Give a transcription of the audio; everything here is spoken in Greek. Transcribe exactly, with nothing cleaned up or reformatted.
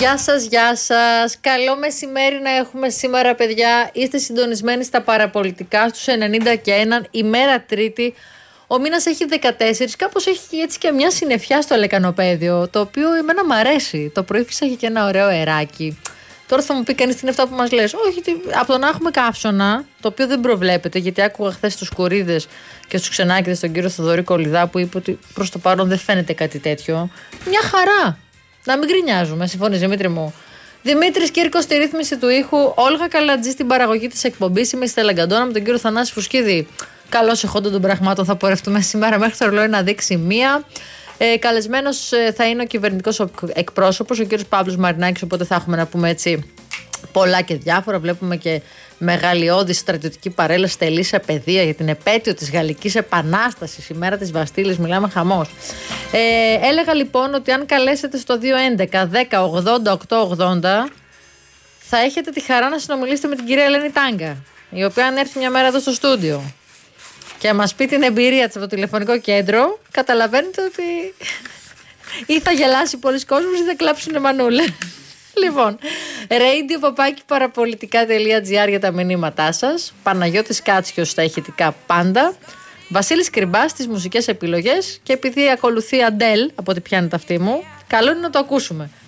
Γεια σας, γεια σας. Καλό μεσημέρι να έχουμε σήμερα, παιδιά. Είστε συντονισμένοι στα παραπολιτικά στους ενενήντα και ένα, ημέρα Τρίτη. Ο μήνας έχει δεκατέσσερα, κάπως έχει έτσι και μια συννεφιά στο λεκανοπέδιο, το οποίο εμένα μ' αρέσει. Το πρωί φύσαγε και ένα ωραίο αεράκι. Τώρα θα μου πει κανείς τι είναι αυτά που μας λες. Όχι, τι, από το να έχουμε καύσωνα, το οποίο δεν προβλέπεται, γιατί άκουγα χθες στους Κουρίδες και στους Ξενάκηδες τον κύριο Θοδωρή Κολιδά που είπε ότι προς το παρόν δεν φαίνεται κάτι τέτοιο. Μια χαρά. Να μην γκρινιάζουμε, συμφωνείς Δημήτρη μου? Δημήτρης Κύρκος στη ρύθμιση του ήχου, Όλγα Καλατζή στην παραγωγή της εκπομπής. Είμαι στη Στελαγκαντώνα με τον κύριο Θανάση Φουσκίδη. Καλώς εχόντων των πραγμάτων θα πορευτούμε σήμερα μέχρι το ρολόι να δείξει μία. Ε, καλεσμένος ε, θα είναι ο κυβερνητικός εκπρόσωπος, ο κύριος Παύλος Μαρινάκης, οπότε θα έχουμε να πούμε έτσι πολλά και διάφορα. Βλέπουμε και μεγαλειώδη στρατιωτική παρέλαση στη Ελίσσα Παιδεία για την επέτειο της Γαλλικής Επανάστασης, η μέρα της Βαστίλης, μιλάμε χαμός. Ε, έλεγα λοιπόν ότι αν καλέσετε στο δύο έντεκα δέκα ογδόντα οκτώ ογδόντα θα έχετε τη χαρά να συνομιλήσετε με την κυρία Ελένη Τάγκα, η οποία αν έρθει μια μέρα εδώ στο στούντιο και μας πει την εμπειρία της από το τηλεφωνικό κέντρο, καταλαβαίνετε ότι ή θα γελάσει πολλοί κόσμος ή θα κλάψουνε μανούλε. Λοιπόν, radio παπάκι παραπολιτικά τελεία τζι άρ για τα μηνύματά σας. Παναγιώτης Κάτσιος στα ηχητικά πάντα. Βασίλης Κρυμπάς στις μουσικές επιλογές. Και επειδή ακολουθεί Αντέλ, από ό,τι πιάνει τα αυτή μου, καλό είναι να το ακούσουμε.